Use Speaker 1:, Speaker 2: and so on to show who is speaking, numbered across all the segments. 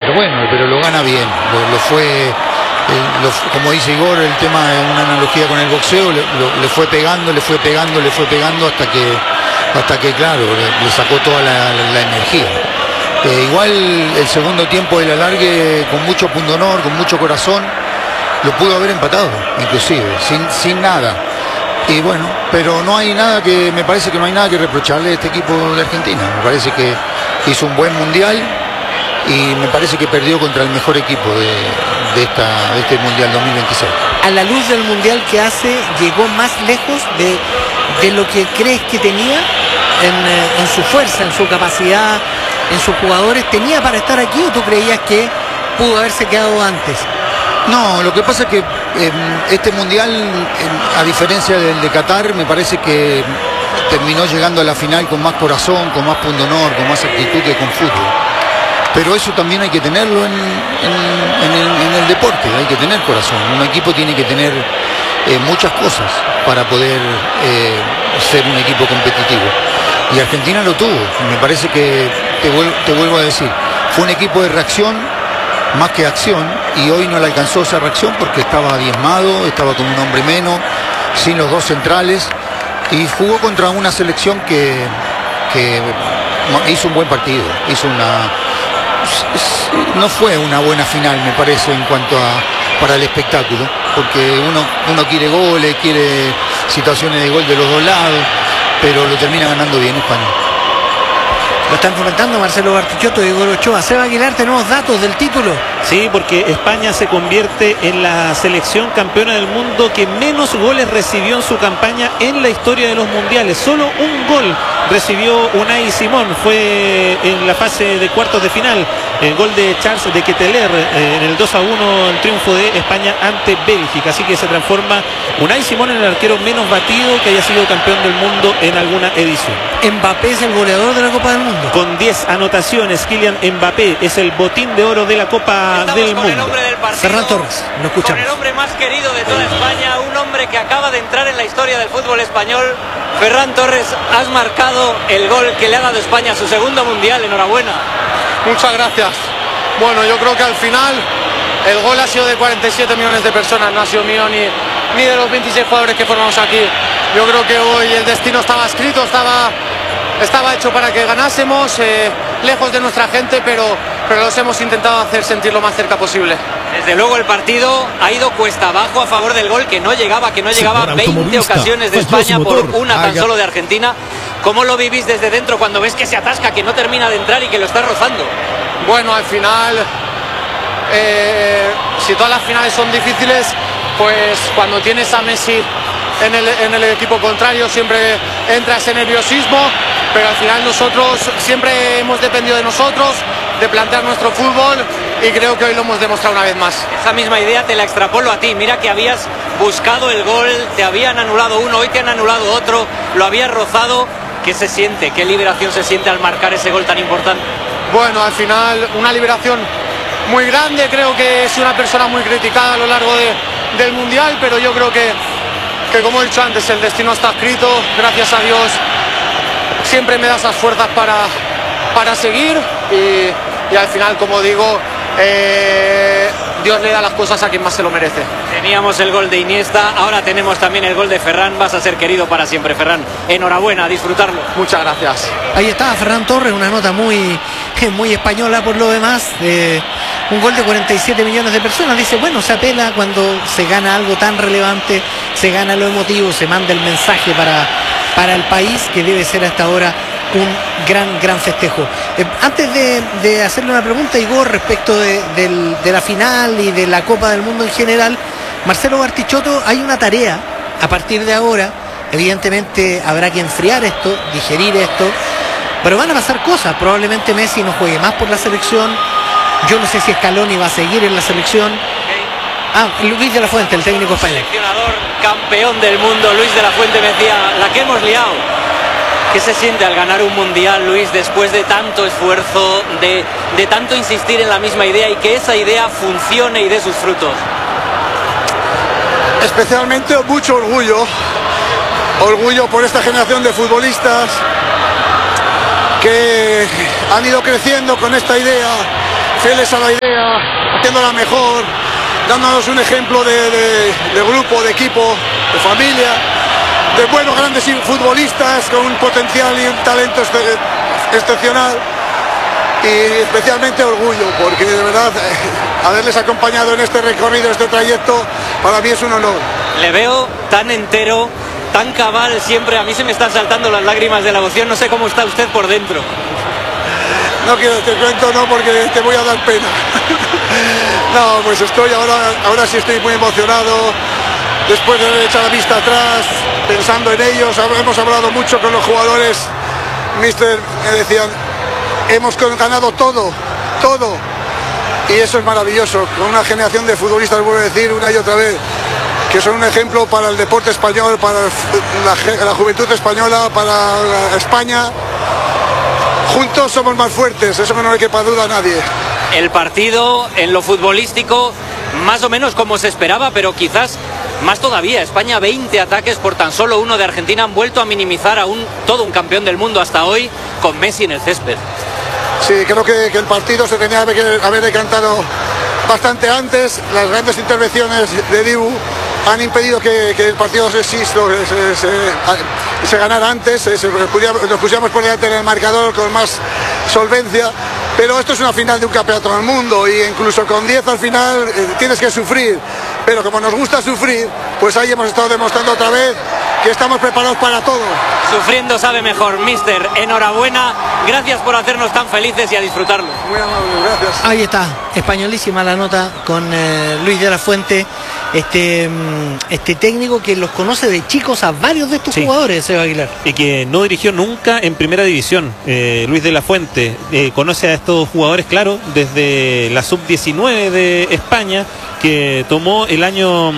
Speaker 1: pero lo gana bien. Como dice Igor, el tema de una analogía con el boxeo, le fue pegando hasta que claro, le sacó toda la energía. Igual el segundo tiempo del alargue, con mucho pundonor, con mucho corazón, lo pudo haber empatado, inclusive, sin nada. Y bueno, pero me parece que no hay nada que reprocharle a este equipo de Argentina. Me parece que hizo un buen mundial y me parece que perdió contra el mejor equipo de este Mundial 2026.
Speaker 2: A la luz del Mundial que hace, llegó más lejos de lo que crees que tenía en su fuerza, en su capacidad, en sus jugadores. ¿Tenía para estar aquí o tú creías que pudo haberse quedado antes?
Speaker 1: No, lo que pasa es que este Mundial, a diferencia del de Qatar, me parece que terminó llegando a la final con más corazón, con más pundonor, con más actitud que con fútbol. Pero eso también hay que tenerlo en el deporte, hay que tener corazón. Un equipo tiene que tener muchas cosas para poder ser un equipo competitivo. Y Argentina lo tuvo. Me parece que, te vuelvo a decir, fue un equipo de reacción más que acción, y hoy no le alcanzó esa reacción porque estaba diezmado, estaba con un hombre menos, sin los dos centrales, y jugó contra una selección que hizo un buen partido, no fue una buena final, me parece, en cuanto para el espectáculo, porque uno quiere goles, quiere situaciones de gol de los dos lados, pero lo termina ganando bien España.
Speaker 2: Lo están comentando Marcelo Bartichotto y Igor Ochoa. Seba Aguilar, ¿tenemos datos del título?
Speaker 3: Sí, porque España se convierte en la selección campeona del mundo que menos goles recibió en su campaña en la historia de los mundiales. Solo un gol recibió Unai Simón, fue en la fase de cuartos de final, el gol de Charles de Ketelaere en el 2-1, el triunfo de España ante Bélgica. Así que se transforma Unai Simón en el arquero menos batido que haya sido campeón del mundo en alguna edición.
Speaker 2: Mbappé es el goleador de la Copa del Mundo.
Speaker 3: Con 10 anotaciones, Kylian Mbappé es el botín de oro de la Copa del Mundo.
Speaker 4: El hombre del partido,
Speaker 2: Ferran Torres, lo escuchamos.
Speaker 4: Con el hombre más querido de toda España, un hombre que acaba de entrar en la historia del fútbol español. Ferran Torres, has marcado el gol que le ha dado España a su segundo mundial. Enhorabuena.
Speaker 5: Muchas gracias. Bueno, yo creo que al final el gol ha sido de 47 millones de personas, no ha sido mío ni de los 26 jugadores que formamos aquí. Yo creo que hoy el destino estaba escrito, estaba hecho para que ganásemos, lejos de nuestra gente, pero los hemos intentado hacer sentir lo más cerca posible.
Speaker 4: Desde luego el partido ha ido cuesta abajo a favor del gol, que no llegaba 20 ocasiones de España por una tan solo de Argentina. ¿Cómo lo vivís desde dentro cuando ves que se atasca, que no termina de entrar y que lo está rozando?
Speaker 5: Bueno, al final, si todas las finales son difíciles, pues cuando tienes a Messi en el equipo contrario siempre entra ese nerviosismo, pero al final nosotros siempre hemos dependido de nosotros, de plantear nuestro fútbol, y creo que hoy lo hemos demostrado una vez más.
Speaker 4: Esa misma idea te la extrapolo a ti. Mira que habías buscado el gol, te habían anulado uno, hoy te han anulado otro, lo habías rozado. ¿Qué se siente? ¿Qué liberación se siente al marcar ese gol tan importante?
Speaker 5: Bueno, al final una liberación muy grande. Creo que es una persona muy criticada a lo largo del Mundial, pero yo creo que como he dicho antes, el destino está escrito. Gracias a Dios siempre me da esas fuerzas para seguir, y al final, como digo, Dios le da las cosas a quien más se lo merece.
Speaker 4: Teníamos el gol de Iniesta, ahora tenemos también el gol de Ferran. Vas a ser querido para siempre, Ferran. Enhorabuena, a disfrutarlo.
Speaker 5: Muchas gracias.
Speaker 2: Ahí está Ferran Torres, una nota muy española por lo demás. Un gol de 47 millones de personas. Dice, bueno, se apela cuando se gana algo tan relevante, se gana lo emotivo, se manda el mensaje para el país, que debe ser hasta ahora un gran festejo. Antes de hacerle una pregunta, Igor, respecto de la final y de la Copa del Mundo en general, Marcelo Bartichotto, hay una tarea a partir de ahora. Evidentemente habrá que enfriar esto, digerir esto, pero van a pasar cosas. Probablemente Messi no juegue más por la selección. Yo no sé si Scaloni va a seguir en la selección. Luis de la Fuente, el técnico español.
Speaker 4: Seleccionador campeón del mundo, Luis de la Fuente, me decía, la que hemos liado. ¿Qué se siente al ganar un mundial, Luis, después de tanto esfuerzo, de tanto insistir en la misma idea y que esa idea funcione y dé sus frutos?
Speaker 6: Especialmente mucho orgullo por esta generación de futbolistas que han ido creciendo con esta idea, fieles a la idea, haciéndola mejor, dándonos un ejemplo de grupo, de equipo, de familia, de buenos grandes futbolistas con un potencial y un talento excepcional, y especialmente orgullo, porque de verdad haberles acompañado en este recorrido, este trayecto, para mí es un honor.
Speaker 4: Le veo tan entero, tan cabal siempre. A mí se me están saltando las lágrimas de la emoción. No sé cómo está usted por dentro.
Speaker 6: No quiero, te cuento, no, porque te voy a dar pena. No, pues estoy ahora sí estoy muy emocionado. Después de haber echado la vista atrás, pensando en ellos, hemos hablado mucho con los jugadores. Mister, me decían, hemos ganado todo. Y eso es maravilloso, con una generación de futbolistas, vuelvo a decir una y otra vez, que son un ejemplo para el deporte español, para la juventud española, para España. Juntos somos más fuertes, eso que no le quepa duda a nadie.
Speaker 4: El partido en lo futbolístico, más o menos como se esperaba, pero quizás más todavía. España 20 ataques por tan solo uno de Argentina. Han vuelto a minimizar a todo un campeón del mundo hasta hoy, con Messi en el césped.
Speaker 6: Sí, creo que el partido se tenía que haber decantado bastante antes. Las grandes intervenciones de Dibu han impedido que el partido se ganara antes, nos pusiéramos por delante en el marcador con más solvencia, pero esto es una final de un campeonato del mundo, y incluso con 10 al final tienes que sufrir, pero como nos gusta sufrir, pues ahí hemos estado demostrando otra vez que estamos preparados para todo.
Speaker 4: Sufriendo sabe mejor, mister. Enhorabuena, gracias por hacernos tan felices y a disfrutarlo.
Speaker 6: Muy amable, gracias.
Speaker 2: Ahí está, españolísima la nota con Luis de la Fuente, este técnico que los conoce de chicos a varios de estos jugadores, Seba Aguilar.
Speaker 3: Y que no dirigió nunca en primera división. Luis de la Fuente conoce a estos jugadores, claro, desde la sub-19 de España, que tomó el año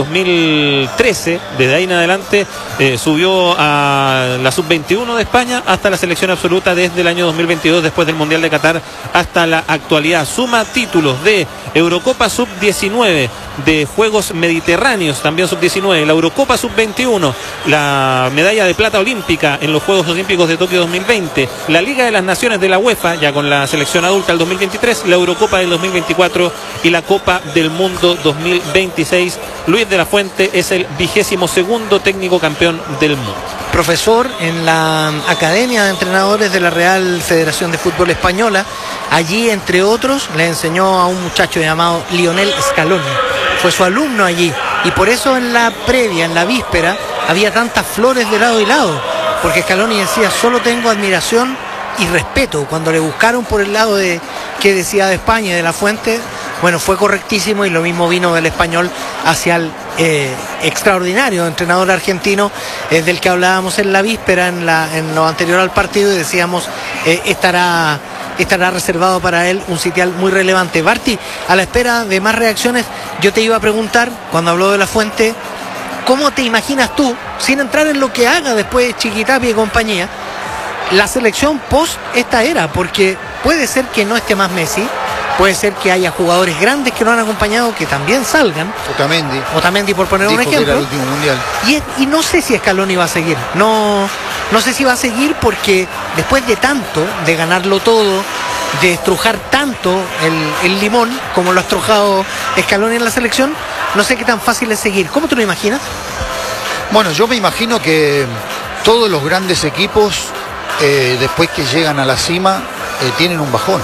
Speaker 3: 2013, desde ahí en adelante subió a la sub-21 de España hasta la selección absoluta desde el año 2022, después del Mundial de Qatar hasta la actualidad. Suma títulos de Eurocopa sub-19, de Juegos Mediterráneos también sub-19, la Eurocopa sub-21, la medalla de plata olímpica en los Juegos Olímpicos de Tokio 2020, la Liga de las Naciones de la UEFA, ya con la selección adulta el 2023, la Eurocopa del 2024 y la Copa del Mundo 2026. Luis de la Fuente es el 22º técnico campeón del mundo.
Speaker 2: Profesor en la Academia de Entrenadores de la Real Federación de Fútbol Española. Allí, entre otros, le enseñó a un muchacho llamado Lionel Scaloni. Fue su alumno allí, y por eso en la previa, en la víspera, había tantas flores de lado y lado, porque Scaloni decía, solo tengo admiración y respeto. Cuando le buscaron por el lado de que decía de España y de la Fuente, bueno, fue correctísimo, y lo mismo vino del español hacia el extraordinario entrenador argentino del que hablábamos en la víspera, en lo anterior al partido, y decíamos estará reservado para él un sitial muy relevante. Barty, a la espera de más reacciones, yo te iba a preguntar, cuando habló de la Fuente, ¿cómo te imaginas tú, sin entrar en lo que haga después Chiquitapia y compañía, la selección post esta era? Porque puede ser que no esté más Messi, puede ser que haya jugadores grandes que lo han acompañado que también salgan. Otamendi, por poner un ejemplo.
Speaker 1: Que era el último mundial.
Speaker 2: Y no sé si Scaloni va a seguir. No sé si va a seguir, porque después de tanto, de ganarlo todo, de estrujar tanto el limón, como lo ha estrujado Scaloni en la selección, no sé qué tan fácil es seguir. ¿Cómo te lo imaginas?
Speaker 1: Bueno, yo me imagino que todos los grandes equipos, después que llegan a la cima, tienen un bajón.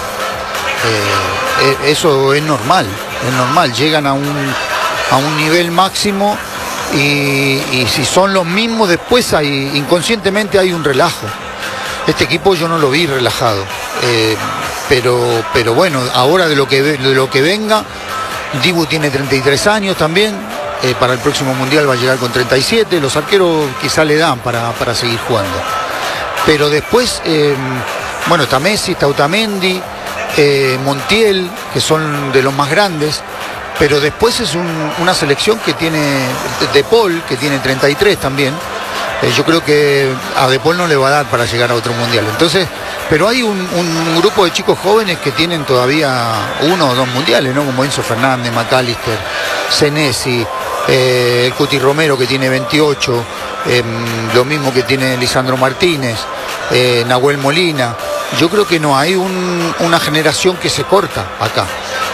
Speaker 1: Eso es normal, llegan a un nivel máximo, y si son los mismos, después inconscientemente hay un relajo. Este equipo yo no lo vi relajado, pero bueno, ahora de lo que venga, Dibu tiene 33 años también, para el próximo mundial va a llegar con 37, los arqueros quizá le dan para seguir jugando, pero después, bueno, está Messi, está Otamendi, Montiel, que son de los más grandes, pero después es una selección que tiene De Paul, que tiene 33 también. Yo creo que a De Paul no le va a dar para llegar a otro mundial. Entonces, pero hay un grupo de chicos jóvenes que tienen todavía 1 o 2 mundiales, ¿no? Como Enzo Fernández, McAllister, Senesi, el Cuti Romero que tiene 28, lo mismo que tiene Lisandro Martínez, Nahuel Molina. Yo creo que no hay una generación que se corta acá.